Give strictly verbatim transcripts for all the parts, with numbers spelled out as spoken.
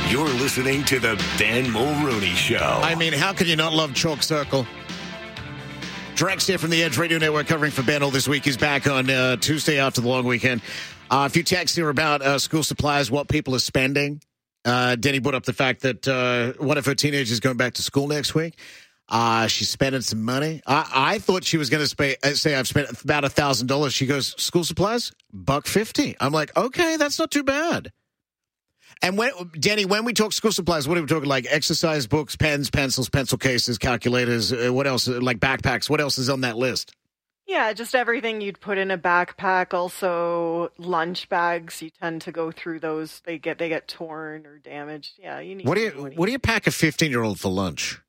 You're listening to the Ben Mulrooney Show. I mean, how can you not love Chalk Circle? Drex here from the Edge Radio Network covering for Ben all this week. He's back on uh, Tuesday after the long weekend. Uh, a few texts here about uh, school supplies, what people are spending. Uh, Denny brought up the fact that uh, one of her teenagers is going back to school next week. Uh, she's spending some money. I, I thought she was going to say, I've spent about one thousand dollars. She goes, school supplies? buck fifty. I'm like, okay, that's not too bad. And when, Denny, when we talk school supplies, what are we talking? Like exercise books, pens, pencils, pencil cases, calculators, uh, what else? Like backpacks. What else is on that list? Yeah, just everything you'd put in a backpack. Also, lunch bags. You tend to go through those. They get they get torn or damaged. Yeah, you need. What do you What do you pack a fifteen-year-old for lunch?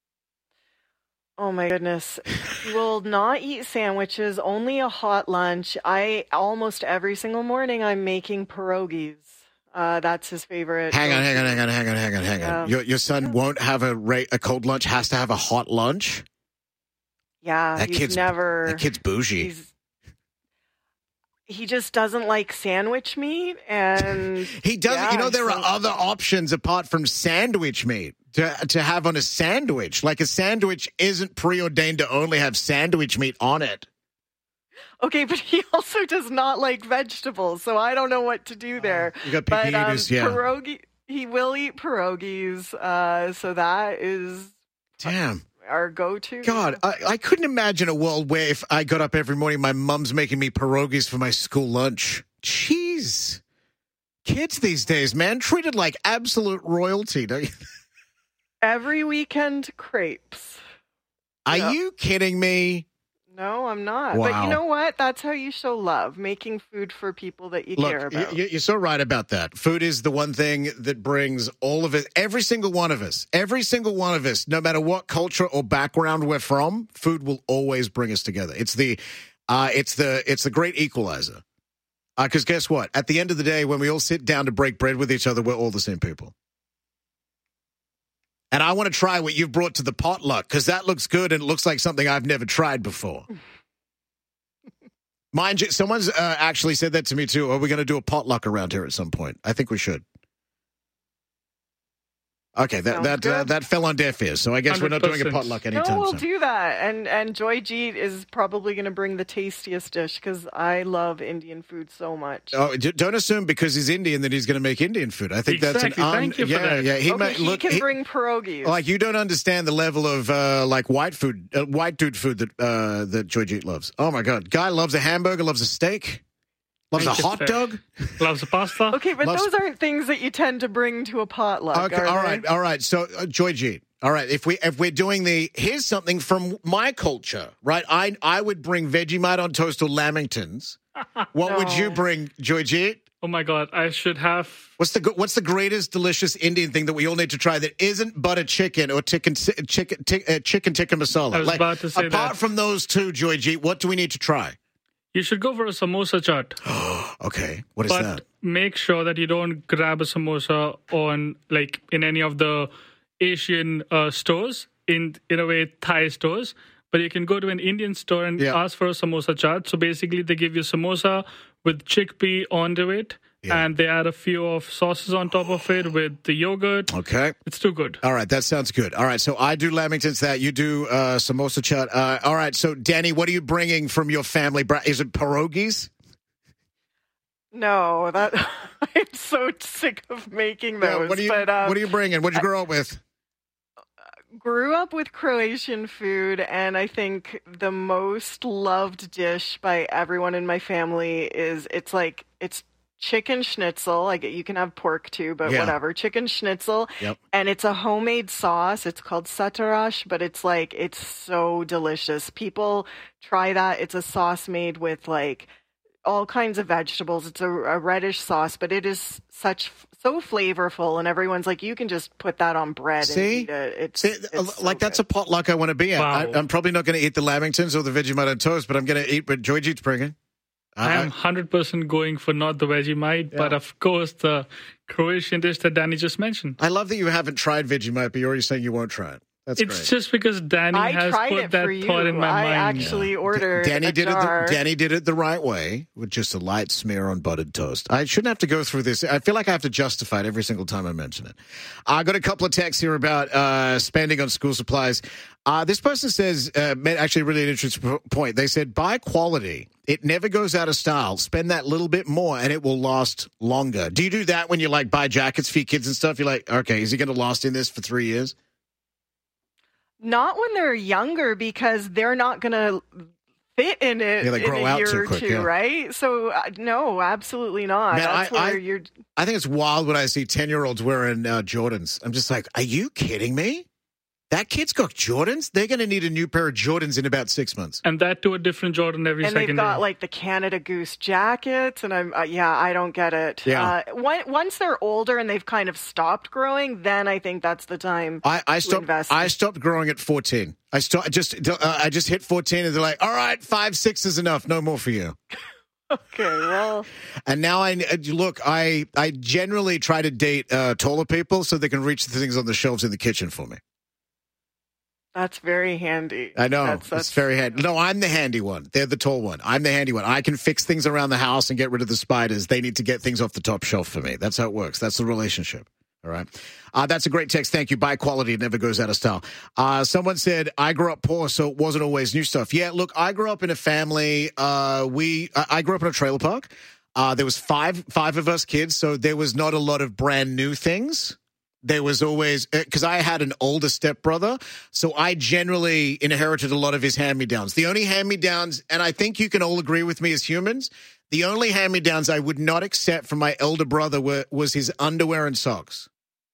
Oh my goodness. He will not eat sandwiches. Only a hot lunch. I almost every single morning I'm making pierogies. Uh, that's his favorite. Hang on, hang on, hang on, hang on, hang on, hang on. Yeah. Your your son yeah. won't have a ra- a cold lunch. Has to have a hot lunch. Yeah, that he's kid's never. That kid's bougie. He's, he just doesn't like sandwich meat, and he doesn't. Yeah, you know, there so, are other options apart from sandwich meat to to have on a sandwich. Like a sandwich isn't preordained to only have sandwich meat on it. Okay, but he also does not like vegetables, so I don't know what to do there. Uh, you got but, um, yeah. Pierogi, he will eat pierogies, uh, so that is damn our go-to. God, I, I couldn't imagine a world where if I got up every morning, my mom's making me pierogies for my school lunch. Jeez. Kids these days, man, treated like absolute royalty, don't you? Every weekend, crepes. Are yeah. you kidding me? No, I'm not. Wow. But you know what? That's how you show love, making food for people that you Look, care about. Y- you're so right about that. Food is the one thing that brings all of it, every single one of us, every single one of us, no matter what culture or background we're from, food will always bring us together. It's the, uh, it's the, it's the great equalizer. Because uh, guess what? At the end of the day, when we all sit down to break bread with each other, we're all the same people. And I want to try what you've brought to the potluck because that looks good and it looks like something I've never tried before. Mind you, someone's uh, actually said that to me too. Are we going to do a potluck around here at some point? I think we should. Okay, that that uh, that fell on deaf ears, so I guess one hundred percent. We're not doing a potluck anytime No, we'll soon. do that. And and Joy Jeet is probably going to bring the tastiest dish because I love Indian food so much. Oh, don't assume because he's Indian that he's going to make Indian food. I think exactly. that's an un- Thank you for yeah, that. yeah. He, okay, might, he look, can he, bring pierogies. Like you don't understand the level of uh, like white food, uh, white dude food that uh, that Joy Jeet loves. Oh my God, guy loves a hamburger, loves a steak. Loves Thank a hot fair. dog. Loves a pasta. Okay, but Loves... those aren't things that you tend to bring to a potluck. Okay, all right, all right. So, uh, Joy Jeet. All right, if we if we're doing the here's something from my culture, right? I I would bring Vegemite on toast or Lamingtons. What no. would you bring, Joy Jeet? Oh my God, I should have. What's the what's the greatest delicious Indian thing that we all need to try that isn't butter chicken or chicken chicken uh, chicken tikka masala? I was like, about to say apart that. from those two, Joy Jeet, what do we need to try? You should go for a samosa chaat. Okay, what is but that? Make sure that you don't grab a samosa on like in any of the Asian uh, stores, in in a way Thai stores. But you can go to an Indian store and yeah. ask for a samosa chaat. So basically, they give you samosa with chickpea onto it. Yeah. And they add a few of sauces on top of it with the yogurt. Okay. It's too good. All right, that sounds good. All right, so I do Lamingtons, that you do uh, samosa chaat. Uh, all right, so Danny, what are you bringing from your family? Is it pierogies? No, that I'm so sick of making those. Yeah, what, are you, but, um, what are you bringing? What'd you grow up with? Grew up with Croatian food, and I think the most loved dish by everyone in my family is it's like it's chicken schnitzel. Like you can have pork too, but yeah. whatever. Chicken schnitzel, yep. and it's a homemade sauce. It's called satarash, but it's like it's so delicious. People try that. It's a sauce made with like all kinds of vegetables. It's a, a reddish sauce, but it is such so flavorful, and everyone's like, you can just put that on bread See? and eat it. It's, See, it's like so that's good. a potluck I want to be at. Wow. I, I'm probably not going to eat the Lamingtons or the Vegemite on toast, but I'm going to eat what Joy Jeet's bringing. I am one hundred percent going for not the Vegemite, yeah. but of course the Croatian dish that Danny just mentioned. I love that you haven't tried Vegemite, but you're already saying you won't try it. That's it's great. just because Danny I has tried put it that for you. thought in my I mind. actually Yeah. ordered Danny a did jar. it. The, Danny did it the right way with just a light smear on buttered toast. I shouldn't have to go through this. I feel like I have to justify it every single time I mention it. I got a couple of texts here about uh, spending on school supplies. Uh, this person says, uh, actually, really an interesting point. They said, buy quality. It never goes out of style. Spend that little bit more, and it will last longer. Do you do that when you like buy jackets for your kids and stuff? You're like, okay, is he going to last in this for three years? Not when they're younger, because they're not going to fit in it Yeah, they in grow a out year too or quick, two, yeah. right? So, uh, no, absolutely not. Man, That's I- where I- you're. I think it's wild when I see ten-year-olds wearing uh, Jordans. I'm just like, are you kidding me? That kid's got Jordans? They're going to need a new pair of Jordans in about six months. And that to a different Jordan every And second they've got day. like the Canada Goose jackets, and I'm uh, yeah, I don't get it. Yeah. Uh, one, once they're older and they've kind of stopped growing, then I think that's the time. I, I to stopped. invest. I stopped growing at fourteen. I st- I just. Uh, I just hit fourteen, and they're like, "All right, five, six is enough. No more for you." Okay, well, And now I uh, look. I I generally try to date uh, taller people so they can reach the things on the shelves in the kitchen for me. that's very handy. I know That's, that's it's very handy. No, I'm the handy one. They're the tall one. I'm the handy one. I can fix things around the house and get rid of the spiders. They need to get things off the top shelf for me. That's how it works. That's the relationship. All right. Uh, that's a great text. Thank you. Buy quality. It never goes out of style. Uh, someone said, I grew up poor, so it wasn't always new stuff. Yeah, look, I grew up in a family. Uh, we, I I grew up in a trailer park. Uh, there was five, five of us kids, so there was not a lot of brand new things. There was always, because I had an older stepbrother, so I generally inherited a lot of his hand-me-downs. The only hand-me-downs, and I think you can all agree with me as humans, the only hand-me-downs I would not accept from my elder brother were, was his underwear and socks.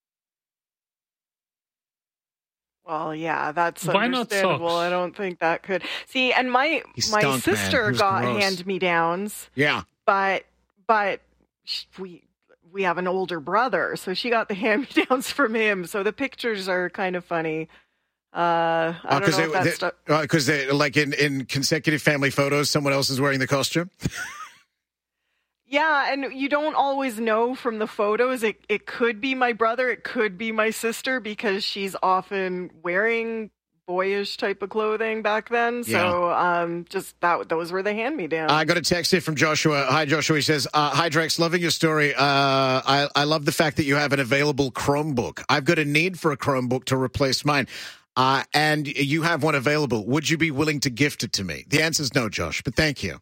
Well, yeah, that's Why not understandable. socks? I don't think that could see. And my He my stunk, man. sister It was got gross. hand me downs, Yeah. but but sh- we we have an older brother, so she got the hand me downs from him. So the pictures are kind of funny. Uh, I don't know if that's stu- Because they, like in, in consecutive family photos, someone else is wearing the costume. yeah, and you don't always know from the photos. It it could be my brother, it could be my sister, because she's often wearing boyish type of clothing back then. So um, just that those were the hand me downs. I got a text here from Joshua. Hi, Joshua. He says, uh, hi, Drex. Loving your story. Uh, I, I love the fact that you have an available Chromebook. I've got a need for a Chromebook to replace mine. Uh, and you have one available. Would you be willing to gift it to me? The answer is no, Josh, but thank you.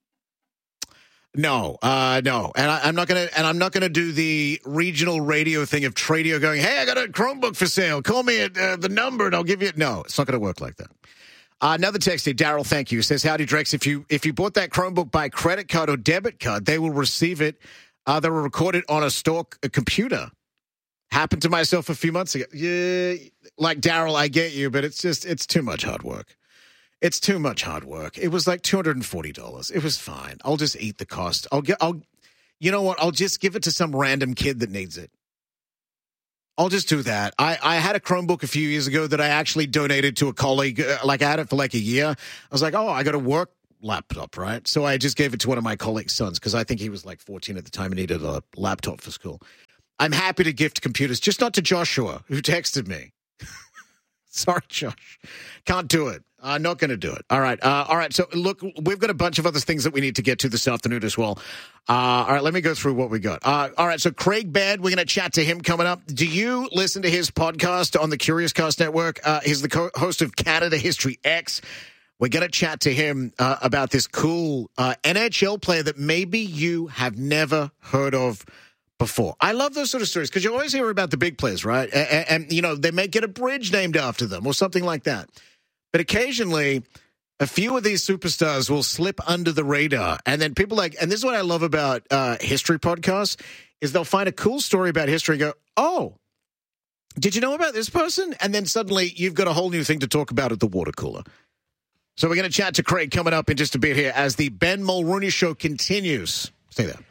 No, uh, no, and I, I'm not gonna, and I'm not gonna do the regional radio thing of Tradio going, "Hey, I got a Chromebook for sale. Call me at uh, the number, and I'll give you." It. No, it's not gonna work like that. Uh, another text here, Daryl. Thank you. Says, "Howdy, Drex. If you if you bought that Chromebook by credit card or debit card, they will receive it. Uh, they will record it on a store a computer." Happened to myself a few months ago. Yeah, like Daryl, I get you, but it's just it's too much hard work. It's too much hard work. It was like two hundred and forty dollars. It was fine. I'll just eat the cost. I'll get. I'll. You know what? I'll just give it to some random kid that needs it. I'll just do that. I, I had a Chromebook a few years ago that I actually donated to a colleague. Uh, like I had it for like a year. I was like, oh, I got a work laptop, right? So I just gave it to one of my colleague's sons because I think he was like fourteen at the time and needed a laptop for school. I'm happy to gift computers, just not to Joshua, who texted me. Sorry, Josh. Can't do it. I'm uh, not going to do it. All right. Uh, all right. So, look, we've got a bunch of other things that we need to get to this afternoon as well. Uh, all right. Let me go through what we got. Uh, all right. So, Craig Baird, we're going to chat to him coming up. Do you listen to his podcast on the Curious Cast Network? Uh, he's the co- host of Canada History X. We're going to chat to him uh, about this cool uh, N H L player that maybe you have never heard of before. I love those sort of stories because you always hear about the big players, right? And, and, you know, they may get a bridge named after them or something like that. But occasionally, a few of these superstars will slip under the radar. And then people like, and this is what I love about uh, history podcasts, is they'll find a cool story about history and go, oh, did you know about this person? And then suddenly you've got a whole new thing to talk about at the water cooler. So we're going to chat to Craig coming up in just a bit here as the Ben Mulrooney Show continues. Stay there.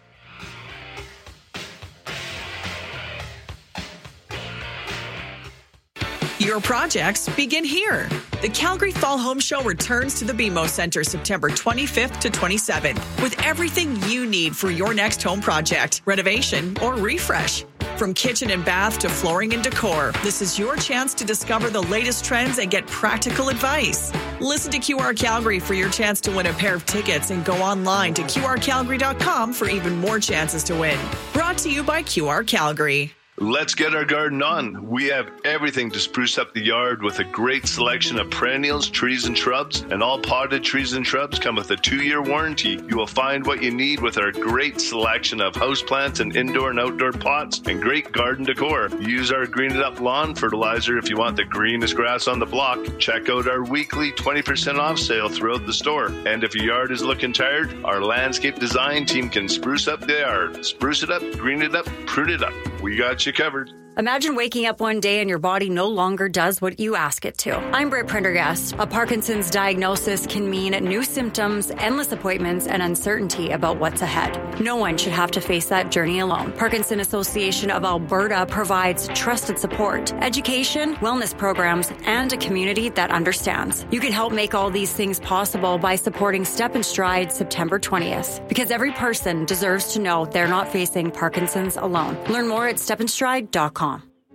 Your projects begin here. The Calgary Fall Home Show returns to the B M O Center September twenty-fifth to twenty-seventh with everything you need for your next home project, renovation, or refresh. From kitchen and bath to flooring and decor, this is your chance to discover the latest trends and get practical advice. Listen to Q R Calgary for your chance to win a pair of tickets and go online to Q R Calgary dot com for even more chances to win. Brought to you by Q R Calgary. Let's get our garden on. We have everything to spruce up the yard with a great selection of perennials, trees, and shrubs. And all potted trees and shrubs come with a two-year warranty. You will find what you need with our great selection of houseplants and indoor and outdoor pots and great garden decor. Use our Green It Up lawn fertilizer if you want the greenest grass on the block. Check out our weekly twenty percent off sale throughout the store. And if your yard is looking tired, our landscape design team can spruce up the yard. Spruce it up, green it up, prune it up. We got you covered. Imagine waking up one day and your body no longer does what you ask it to. I'm Britt Prendergast. A Parkinson's diagnosis can mean new symptoms, endless appointments, and uncertainty about what's ahead. No one should have to face that journey alone. Parkinson Association of Alberta provides trusted support, education, wellness programs, and a community that understands. You can help make all these things possible by supporting Step and Stride September twentieth, because every person deserves to know they're not facing Parkinson's alone. Learn more at step and stride dot com.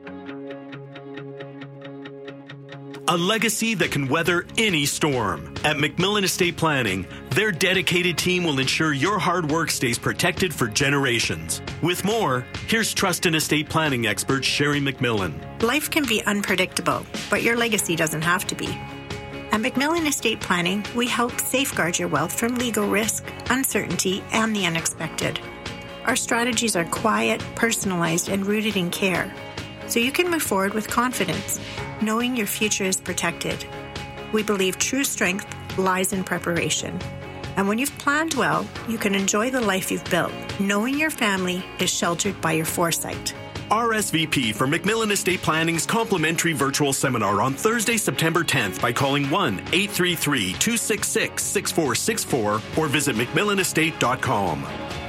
A legacy that can weather any storm. At McMillan Estate Planning, their dedicated team will ensure your hard work stays protected for generations. With more, here's trust and estate planning expert Sherry McMillan. Life can be unpredictable, but your legacy doesn't have to be. At McMillan Estate Planning, we help safeguard your wealth from legal risk, uncertainty, and the unexpected. Our strategies are quiet, personalized, and rooted in care, so you can move forward with confidence, knowing your future is protected. We believe true strength lies in preparation. And when you've planned well, you can enjoy the life you've built, knowing your family is sheltered by your foresight. R S V P for McMillan Estate Planning's complimentary virtual seminar on Thursday, September tenth by calling one eight three three, two six six, six four six four or visit mcmillan estate dot com.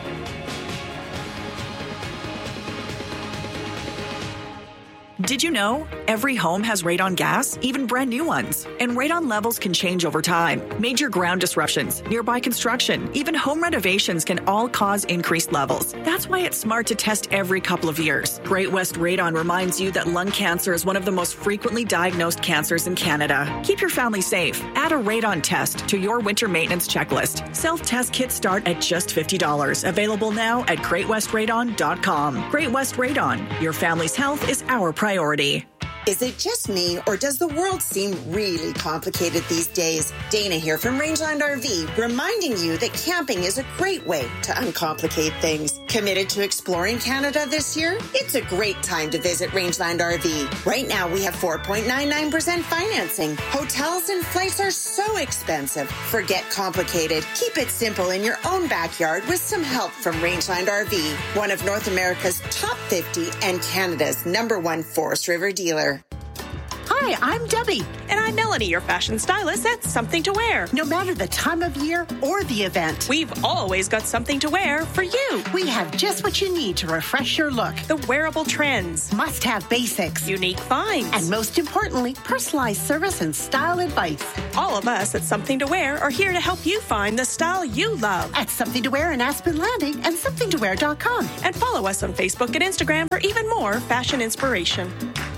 Did you know every home has radon gas, even brand new ones? And radon levels can change over time. Major ground disruptions, nearby construction, even home renovations can all cause increased levels. That's why it's smart to test every couple of years. Great West Radon reminds you that lung cancer is one of the most frequently diagnosed cancers in Canada. Keep your family safe. Add a radon test to your winter maintenance checklist. Self-test kits start at just fifty dollars. Available now at great west radon dot com. Great West Radon. Your family's health is our priority. Priority. Is it just me, or does the world seem really complicated these days? Dana here from Rangeland R V, reminding you that camping is a great way to uncomplicate things. Committed to exploring Canada this year? It's a great time to visit Rangeland R V. Right now, we have four point nine nine percent financing. Hotels and flights are so expensive. Forget complicated. Keep it simple in your own backyard with some help from Rangeland R V, one of North America's top fifty and Canada's number one Forest River dealer. Hi, I'm Debbie. And I'm Melanie, your fashion stylist at Something to Wear. No matter the time of year or the event, we've always got something to wear for you. We have just what you need to refresh your look. The wearable trends. Must-have basics. Unique finds. And most importantly, personalized service and style advice. All of us at Something to Wear are here to help you find the style you love. At Something to Wear in Aspen Landing and something to wear dot com. And follow us on Facebook and Instagram for even more fashion inspiration.